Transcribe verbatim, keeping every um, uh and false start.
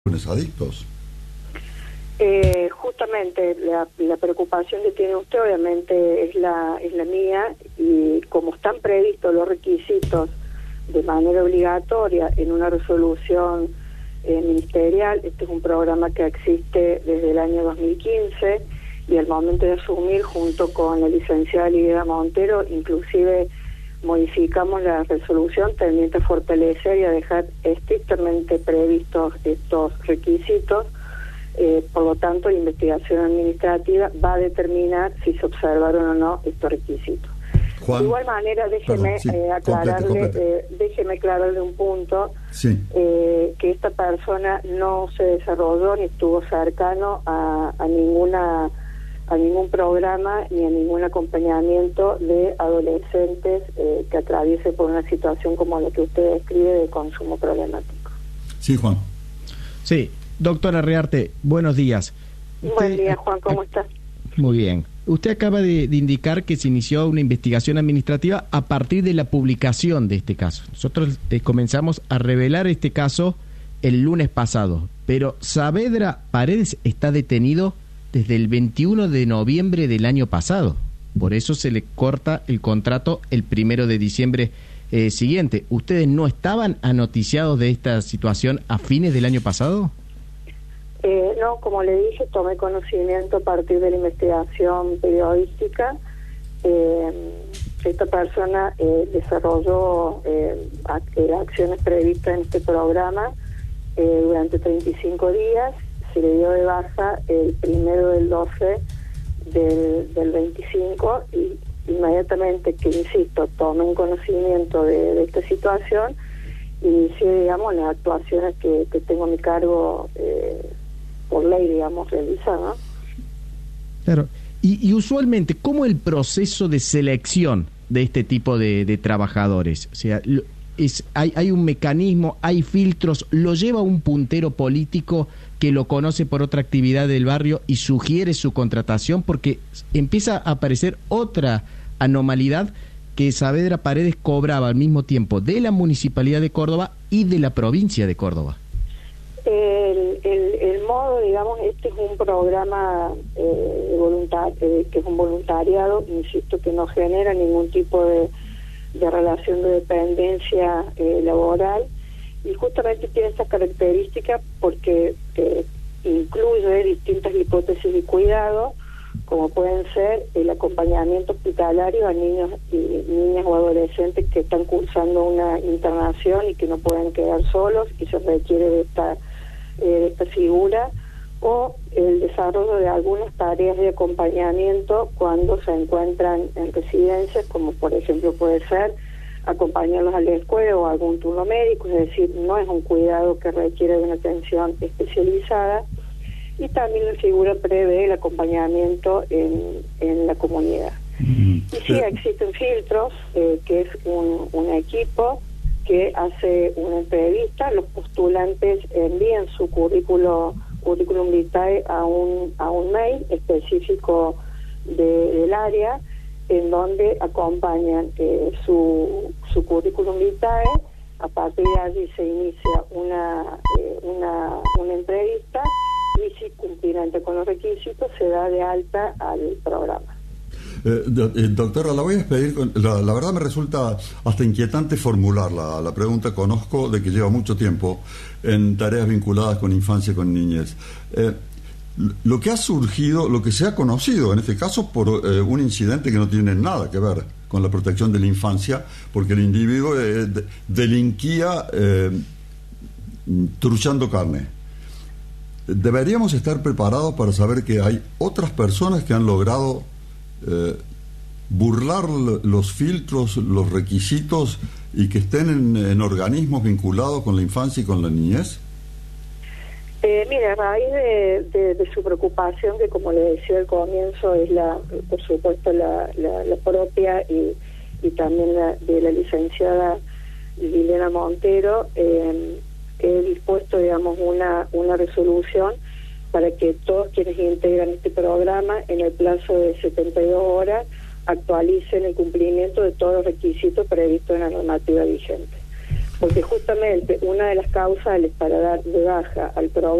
jóvenes adictos. Eh, justamente la, la preocupación que tiene usted obviamente es la, es la mía, y como están previstos los requisitos de manera obligatoria en una resolución eh, ministerial, este es un programa que existe desde el año dos mil quince, y al momento de asumir junto con la licenciada Lidia Montero, inclusive modificamos la resolución tendiente a fortalecer y a dejar estrictamente previstos estos requisitos. Eh, por lo tanto, la investigación administrativa va a determinar si se observaron o no estos requisitos. Juan, de igual manera, déjeme perdón, sí, eh, aclararle, complete, complete. Eh, déjeme aclararle un punto, sí. eh, que esta persona no se desarrolló ni estuvo cercano a, a ninguna a ningún programa ni a ningún acompañamiento de adolescentes eh, que atraviese por una situación como la que usted describe de consumo problemático. Sí, Juan. Sí. Doctora Rearte, buenos días. Buen Usted, día, Juan, ¿cómo estás? Muy bien. Usted acaba de, de indicar que se inició una investigación administrativa a partir de la publicación de este caso. Nosotros eh, comenzamos a revelar este caso el lunes pasado, pero Saavedra Paredes está detenido desde el veintiuno de noviembre del año pasado. Por eso se le corta el contrato el primero de diciembre eh, siguiente. ¿Ustedes no estaban anoticiados de esta situación a fines del año pasado? Eh, no, como le dije, tomé conocimiento a partir de la investigación periodística. Eh, esta persona eh, desarrolló eh, acciones previstas en este programa eh, durante treinta y cinco días. Se le dio de baja el primero del doce del, del veinticinco, y inmediatamente que, insisto, tomé un conocimiento de, de esta situación, inicié, digamos, las actuaciones que, que tengo a mi cargo eh, por ley, digamos, realizar, ¿no? Claro. Y, y usualmente, ¿cómo el proceso de selección de este tipo de, de trabajadores? O sea, es, hay, hay un mecanismo, hay filtros, lo lleva un puntero político que lo conoce por otra actividad del barrio y sugiere su contratación, porque empieza a aparecer otra anormalidad, que Saavedra Paredes cobraba al mismo tiempo de la Municipalidad de Córdoba y de la provincia de Córdoba. El, el, el modo, digamos, este es un programa eh, voluntar, eh, que es un voluntariado, insisto, que no genera ningún tipo de, de relación de dependencia eh, laboral, y justamente tiene estas características porque eh, incluye distintas hipótesis de cuidado, como pueden ser el acompañamiento hospitalario a niños y niñas o adolescentes que están cursando una internación y que no pueden quedar solos y se requiere de esta, eh, de esta figura, o el desarrollo de algunas tareas de acompañamiento cuando se encuentran en residencias, como por ejemplo puede ser acompañarlos a la escuela o algún turno médico, es decir, no es un cuidado que requiere de una atención especializada. Y también la figura prevé el acompañamiento en, en la comunidad. Mm. Y sí, existen filtros, eh, que es un, un equipo que hace una entrevista, los postulantes envían su currículo, currículum vitae a un, a un mail específico de, del área, en donde acompañan eh, su, su currículum vitae. A partir de allí se inicia una, eh, una, una entrevista, y si cumplirán con los requisitos se da de alta al programa. Eh, do, eh, doctora, la voy a despedir. Con, la, la verdad me resulta hasta inquietante formular la, la pregunta. Conozco de que lleva mucho tiempo en tareas vinculadas con infancia y con niñez. Eh, lo que ha surgido, lo que se ha conocido en este caso por eh, un incidente que no tiene nada que ver con la protección de la infancia, porque el individuo eh, de, delinquía eh, truchando carne. Deberíamos estar preparados para saber que hay otras personas que han logrado eh, burlar los filtros, los requisitos, y que estén en, en organismos vinculados con la infancia y con la niñez. Eh, mira, a raíz de, de, de su preocupación, que como le decía al comienzo es la, por supuesto la, la, la propia y, y también la de la licenciada Liliana Montero, eh, he dispuesto, digamos, una, una resolución para que todos quienes integran este programa en el plazo de setenta y dos horas actualicen el cumplimiento de todos los requisitos previstos en la normativa vigente. porque justamente una de las causales para dar de baja al programa